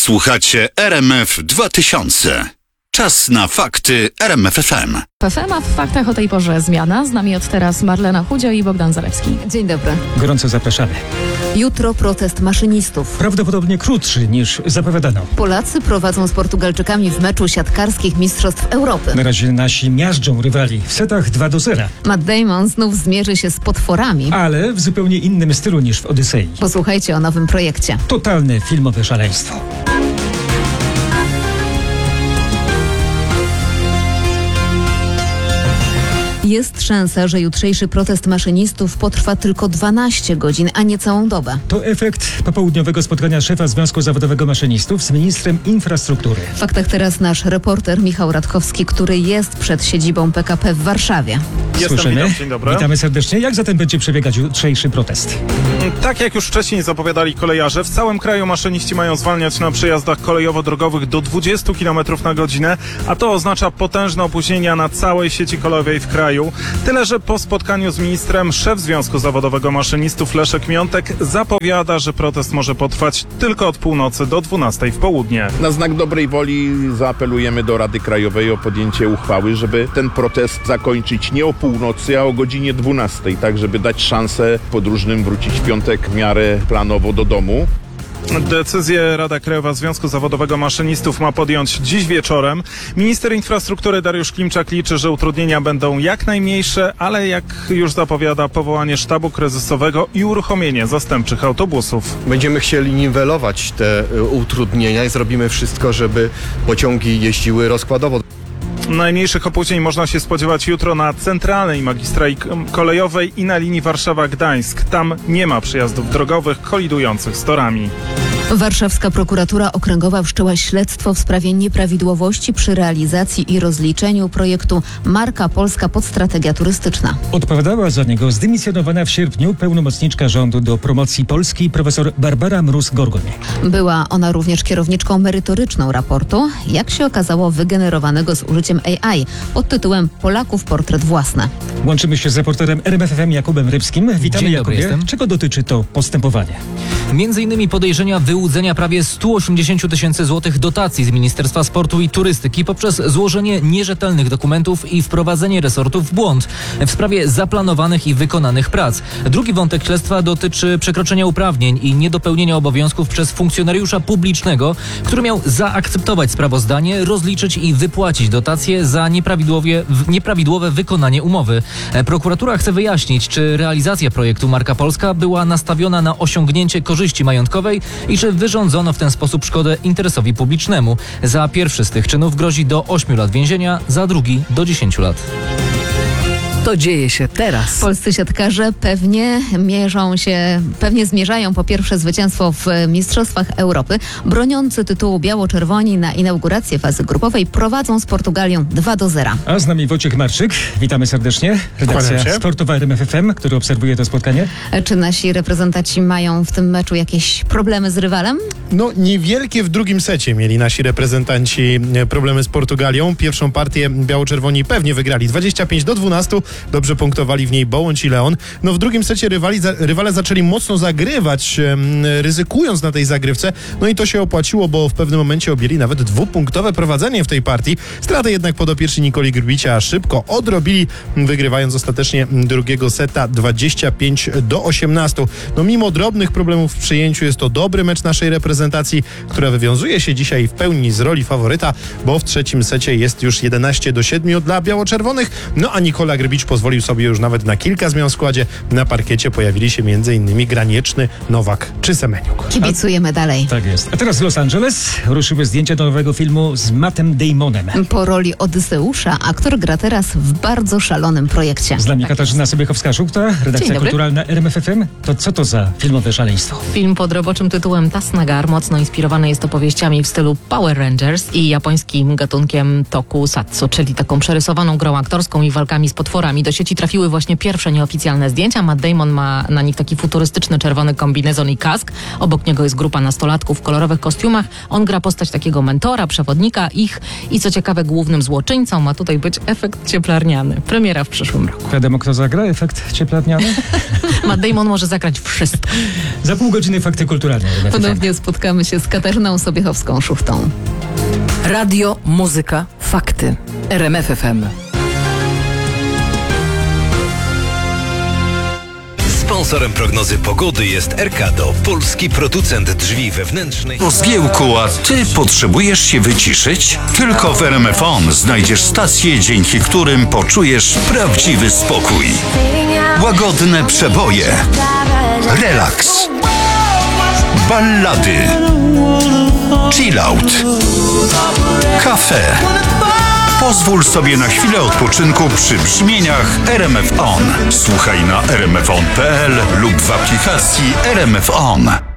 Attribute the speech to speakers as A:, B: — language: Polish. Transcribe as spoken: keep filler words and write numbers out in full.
A: Słuchacie R M F dwa tysiące. Czas na fakty R M F F M.
B: F M, a w faktach o tej porze zmiana. Z nami od teraz Marlena Chudzio i Bogdan Zalewski.
C: Dzień dobry.
D: Gorąco zapraszamy.
C: Jutro protest maszynistów.
D: Prawdopodobnie krótszy niż zapowiadano.
C: Polacy prowadzą z Portugalczykami w meczu siatkarskich Mistrzostw Europy.
D: Na razie nasi miażdżą rywali w setach dwa do zera.
C: Matt Damon znów zmierzy się z potworami.
D: Ale w zupełnie innym stylu niż w Odysei.
C: Posłuchajcie o nowym projekcie.
D: Totalne filmowe szaleństwo.
C: Jest szansa, że jutrzejszy protest maszynistów potrwa tylko dwanaście godzin, a nie całą dobę.
D: To efekt popołudniowego spotkania szefa Związku Zawodowego Maszynistów z ministrem infrastruktury.
C: W faktach teraz nasz reporter Michał Radkowski, który jest przed siedzibą P K P w Warszawie.
E: Jestem,
D: Słyszymy?
E: witam, dzień dobry.
D: Witamy serdecznie. Jak zatem będzie przebiegać jutrzejszy protest?
E: Tak jak już wcześniej zapowiadali kolejarze, w całym kraju maszyniści mają zwalniać na przejazdach kolejowo-drogowych do dwudziestu kilometrów na godzinę, a to oznacza potężne opóźnienia na całej sieci kolejowej w kraju. Tyle, że po spotkaniu z ministrem szef Związku Zawodowego Maszynistów Leszek Miątek zapowiada, że protest może potrwać tylko od północy do dwunastej w południe.
F: Na znak dobrej woli zaapelujemy do Rady Krajowej o podjęcie uchwały, żeby ten protest zakończyć nie o północy, a o godzinie dwunastej, tak żeby dać szansę podróżnym wrócić w piątek w miarę planowo do domu.
E: Decyzję Rada Krajowa Związku Zawodowego Maszynistów ma podjąć dziś wieczorem. Minister infrastruktury Dariusz Klimczak liczy, że utrudnienia będą jak najmniejsze, ale jak już zapowiada, powołanie sztabu kryzysowego i uruchomienie zastępczych autobusów.
G: Będziemy chcieli niwelować te y, utrudnienia i zrobimy wszystko, żeby pociągi jeździły rozkładowo.
E: Najmniejszych opóźnień można się spodziewać jutro na centralnej magistrali kolejowej i na linii Warszawa-Gdańsk. Tam nie ma przejazdów drogowych kolidujących z torami.
C: Warszawska prokuratura okręgowa wszczęła śledztwo w sprawie nieprawidłowości przy realizacji i rozliczeniu projektu Marka Polska Podstrategia Turystyczna.
D: Odpowiadała za niego zdymisjonowana w sierpniu pełnomocniczka rządu do promocji Polski profesor Barbara Mróz-Gorgoń.
C: Była ona również kierowniczką merytoryczną raportu, jak się okazało wygenerowanego z użyciem A I pod tytułem Polaków portret własny.
D: Łączymy się z reporterem R M F F M Jakubem Rybskim. Witamy,
H: Dzień dobry,
D: Jakubie.
H: jestem.
D: Czego dotyczy to postępowanie?
H: Między innymi podejrzenia wyłudzenia prawie stu osiemdziesięciu tysięcy złotych dotacji z Ministerstwa Sportu i Turystyki poprzez złożenie nierzetelnych dokumentów i wprowadzenie resortu w błąd w sprawie zaplanowanych i wykonanych prac. Drugi wątek śledztwa dotyczy przekroczenia uprawnień i niedopełnienia obowiązków przez funkcjonariusza publicznego, który miał zaakceptować sprawozdanie, rozliczyć i wypłacić dotacje za nieprawidłowie, nieprawidłowe wykonanie umowy. Prokuratura chce wyjaśnić, czy realizacja projektu Marka Polska była nastawiona na osiągnięcie korzyści majątkowej i czy wyrządzono w ten sposób szkodę interesowi publicznemu. Za pierwszy z tych czynów grozi do ośmiu lat więzienia, za drugi do dziesięciu lat.
I: To dzieje się teraz.
C: Polscy siatkarze pewnie mierzą się, pewnie zmierzają po pierwsze zwycięstwo w Mistrzostwach Europy. Broniący tytułu biało-czerwoni na inaugurację fazy grupowej prowadzą z Portugalią dwa do zera.
D: A z nami Wojciech Marczyk. Witamy serdecznie. Redakcja sportowa R M F F M, który obserwuje to spotkanie.
C: Czy nasi reprezentanci mają w tym meczu jakieś problemy z rywalem?
J: No niewielkie w drugim secie mieli nasi reprezentanci problemy z Portugalią. Pierwszą partię biało-czerwoni pewnie wygrali dwadzieścia pięć do dwunastu. Dobrze punktowali w niej Bołądź i Leon. No w drugim secie rywali, za, rywale zaczęli mocno zagrywać, um, ryzykując na tej zagrywce. No i to się opłaciło, bo w pewnym momencie objęli nawet dwupunktowe prowadzenie w tej partii. Stratę jednak podopieczni Nikoli Grbicia szybko odrobili, wygrywając ostatecznie drugiego seta dwadzieścia pięć do osiemnastu. No mimo drobnych problemów w przyjęciu jest to dobry mecz naszej reprezentacji, która wywiązuje się dzisiaj w pełni z roli faworyta, bo w trzecim secie jest już jedenaście do siedmiu dla biało-czerwonych. No a Nikola Grbić pozwolił sobie już nawet na kilka zmian w składzie. Na parkiecie pojawili się między innymi Granieczny, Nowak czy Semeniuk.
C: Kibicujemy dalej.
D: Tak jest. A teraz Los Angeles. Ruszyły zdjęcia do nowego filmu z Mattem Damonem.
C: Po roli Odyseusza aktor gra teraz w bardzo szalonym projekcie.
D: Z nami Katarzyna Sobiechowska-Szukta, redakcja kulturalna R M F F M. To co to za filmowe szaleństwo?
B: Film pod roboczym tytułem Tasnagar mocno inspirowany jest opowieściami w stylu Power Rangers i japońskim gatunkiem tokusatsu, czyli taką przerysowaną grą aktorską i walkami z potworami. Do sieci trafiły właśnie pierwsze nieoficjalne zdjęcia. Matt Damon ma na nich taki futurystyczny czerwony kombinezon i kask. Obok niego jest grupa nastolatków w kolorowych kostiumach. On gra postać takiego mentora, przewodnika ich i co ciekawe głównym złoczyńcą ma tutaj być efekt cieplarniany. Premiera w przyszłym roku.
D: Wiadomo kto zagra efekt cieplarniany?
B: Matt Damon może zagrać wszystko.
D: Za pół godziny fakty kulturalne.
B: Ponownie spotkamy.
C: spotkamy się z Katarzyną Sobiechowską-Szuchtą.
I: Radio, muzyka, fakty. R M F F M.
K: Sponsorem prognozy pogody jest Erkado, polski producent drzwi wewnętrznych.
A: Po zgiełku, a ty potrzebujesz się wyciszyć? Tylko w R M F On znajdziesz stacje, dzięki którym poczujesz prawdziwy spokój. Łagodne przeboje, relaks, ballady, chillout, kafe. Pozwól sobie na chwilę odpoczynku przy brzmieniach R M F On. Słuchaj na r m f on kropka p l lub w aplikacji R M F On.